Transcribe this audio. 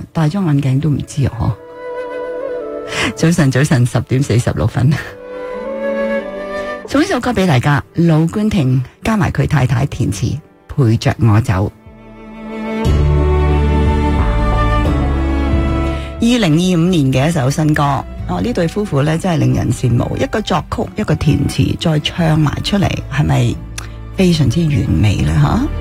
戴咗眼鏡都唔知啊！早晨10:46，送一首歌俾大家，盧冠廷加埋佢太太填詞，陪着我走。2025年嘅一首新歌，呢對夫婦咧真係令人羨慕，一個作曲，一個填詞，再唱埋出嚟，係咪非常之完美咧？吓！